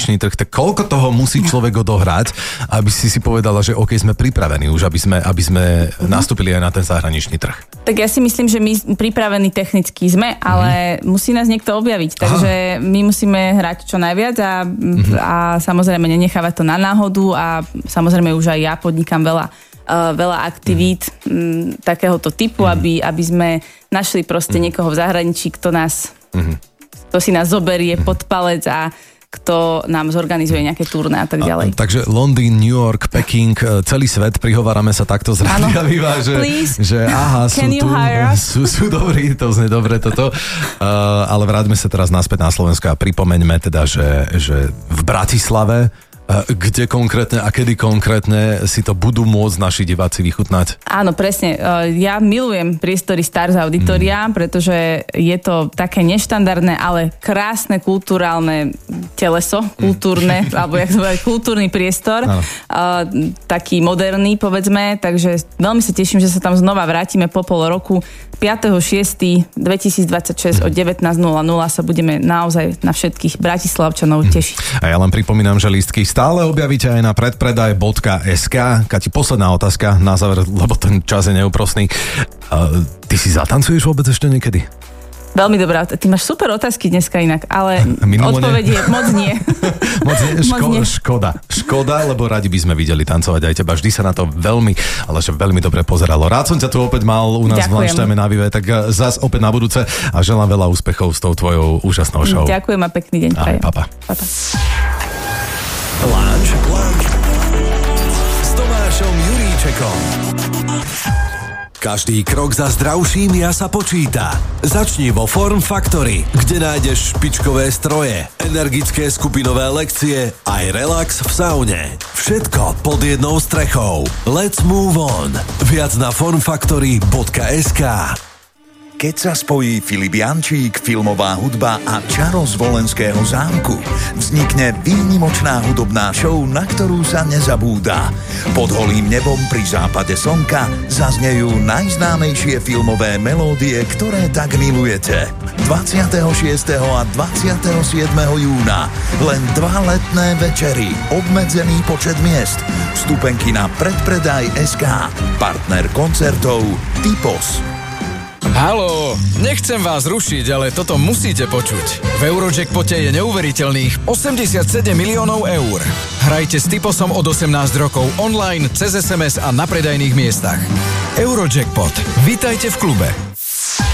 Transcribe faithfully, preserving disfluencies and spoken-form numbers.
zahraničný trh, tak koľko toho musí človek odohrať, aby si si povedala, že OK, sme pripravení už, aby sme, aby sme mm-hmm. nastúpili aj na ten zahraničný trh? Tak ja si myslím, že my pripravení technicky sme, ale mm-hmm. musí nás niekto objaviť, takže Aha. my musíme hrať čo najviac a, mm-hmm. a samozrejme nenechávať to na náhodu a samozrejme už aj ja podnikám veľa Uh, veľa aktivít mm. m, takéhoto typu, mm. aby, aby sme našli proste mm. niekoho v zahraničí, kto nás, mm. kto si nás zoberie mm. pod palec a kto nám zorganizuje nejaké turné a tak ďalej. A, takže Londýn, New York, Peking, celý svet, prihovárame sa takto z Rádia Viva, že, že aha, sú tu, sú, sú dobrí, to znie dobre toto. Uh, ale vráťme sa teraz naspäť na Slovensko a pripomeňme teda, že, že v Bratislave kde konkrétne a kedy konkrétne si to budú môcť naši diváci vychutnať? Áno, presne. Ja milujem priestory Stars Auditoria, mm. pretože je to také neštandardné, ale krásne kulturálne teleso, kultúrne, mm. alebo jak to povedať, kultúrny priestor. Uh, taký moderný, povedzme, takže veľmi sa teším, že sa tam znova vrátime po pol roku. piateho šiesteho dvetisícdvadsaťšesť mm. o devätnásť nula nula sa budeme naozaj na všetkých Bratislavčanov tešiť. A ja len pripomínam, že lístky stále objavíte aj na predpredaj bodka es ká. Kati, posledná otázka na záver, lebo ten čas je neúprosný. Uh, ty si zatancuješ vôbec ešte niekedy? Veľmi dobrá. Ty máš super otázky dneska inak, ale odpoveď je moc nie. moc nie. Ško- moc nie. Škoda. Škoda, lebo radi by sme videli tancovať aj teba. Vždy sa na to veľmi, ale že veľmi dobre pozeralo. Rád som ťa tu opäť mal u nás Ďakujem. v Lunchtime na Vive, tak zas opäť na budúce a želám veľa úspechov s tou tvojou úžasnou show. Ďakujem a pekný deň. Aj, papa. Papa. Lunch, lunch s Tomášom Juríčekom. Každý krok za zdravším ja sa počíta. Začni vo Form Factory, kde nájdeš špičkové stroje, energické skupinové lekcie aj relax v saune. Všetko pod jednou strechou. Let's move on. Viac na formfactory bodka es ká. Keď sa spojí Filip Jančík, filmová hudba a čaro z Volenského zámku, vznikne výnimočná hudobná show, na ktorú sa nezabúda. Pod holým nebom pri západe slnka zaznejú najznámejšie filmové melódie, ktoré tak milujete. dvadsiateho šiesteho a dvadsiateho siedmeho júna len dva letné večery, obmedzený počet miest. Vstupenky na predpredaj bodka es ká. Partner koncertov Typos. Haló, nechcem vás rušiť, ale toto musíte počuť. V Eurojackpote je neuveriteľných osemdesiatsedem miliónov eur. Hrajte s Typosom od osemnásť rokov online, cez es em es a na predajných miestach. Eurojackpot. Vitajte v klube.